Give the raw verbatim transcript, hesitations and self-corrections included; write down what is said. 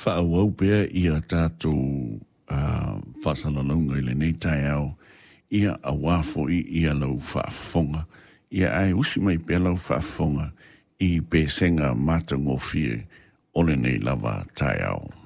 whaawau pēr ia tātou uh, whasanalonga i le nei tai au, ia a wafo i ia lau whaafonga, ia ai usi mai pēr lau whaafonga i pēsenga mātangofie o le nei lava tai au.